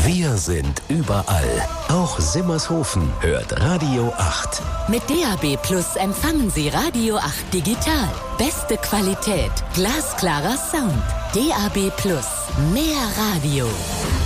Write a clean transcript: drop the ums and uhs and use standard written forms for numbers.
Wir sind überall. Auch Simmershofen hört Radio 8. Mit DAB Plus empfangen Sie Radio 8 digital. Beste Qualität, glasklarer Sound. DAB Plus, mehr Radio.